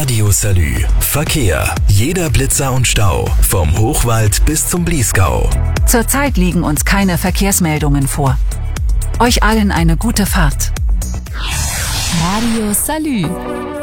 Radio Salü. Verkehr. Jeder Blitzer und Stau. Vom Hochwald bis zum Bliesgau. Zurzeit liegen uns keine Verkehrsmeldungen vor. Euch allen eine gute Fahrt. Radio Salü.